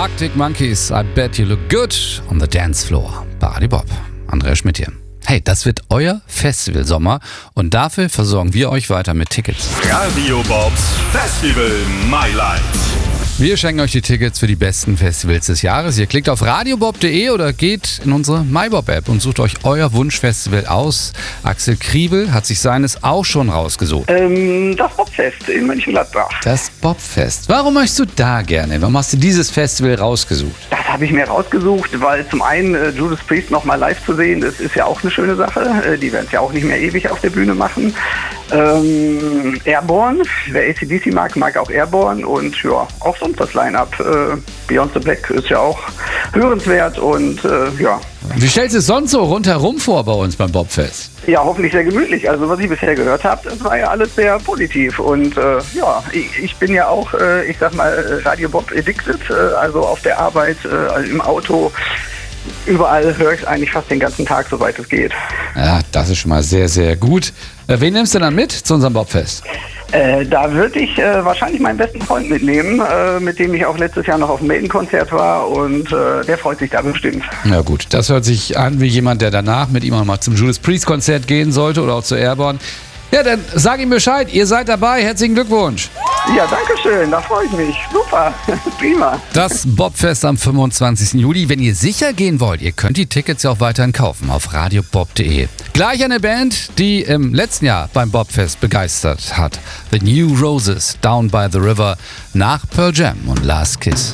Arctic Monkeys, I bet you look good on the dance floor. Bei Radio Bob. Andreas Schmidt hier. Hey, das wird euer Festivalsommer und dafür versorgen wir euch weiter mit Tickets. Radio Bobs Festival My Life. Wir schenken euch die Tickets für die besten Festivals des Jahres. Ihr klickt auf radiobob.de oder geht in unsere MyBob-App und sucht euch euer Wunschfestival aus. Axel Kriebel hat sich seines auch schon rausgesucht. Das Bobfest in Mönchengladbach. Das Bobfest. Warum möchtest du da gerne? Warum hast du dieses Festival rausgesucht? Das habe ich mir rausgesucht, weil zum einen Judas Priest nochmal live zu sehen, das ist ja auch eine schöne Sache. Die werden es ja auch nicht mehr ewig auf der Bühne machen. Airborne, wer AC/DC mag auch Airborne und ja, auch sonst das Line-Up. Beyond the Black ist ja auch hörenswert und ja. Wie stellst du es sonst so rundherum vor bei uns beim Bobfest? Ja, hoffentlich sehr gemütlich. Also was ich bisher gehört habe, das war ja alles sehr positiv. Und ja, ich bin ja auch, ich sag mal, Radio Bob addicted, also auf der Arbeit, im Auto. Überall höre ich es eigentlich fast den ganzen Tag, soweit es geht. Ja, das ist schon mal sehr, sehr gut. Wen nimmst du dann mit zu unserem Bobfest? Da würde ich wahrscheinlich meinen besten Freund mitnehmen, mit dem ich auch letztes Jahr noch auf dem Maiden-Konzert war und der freut sich da bestimmt. Na gut, das hört sich an wie jemand, der danach mit ihm auch mal zum Judas Priest-Konzert gehen sollte oder auch zu Airborne. Ja, dann sag ihm Bescheid, ihr seid dabei, herzlichen Glückwunsch. Ja, danke schön, da freue ich mich. Super, prima. Das Bobfest am 25. Juli. Wenn ihr sicher gehen wollt, ihr könnt die Tickets ja auch weiterhin kaufen auf radiobob.de. Gleich eine Band, die im letzten Jahr beim Bobfest begeistert hat. The New Roses, Down by the River, nach Pearl Jam und Last Kiss.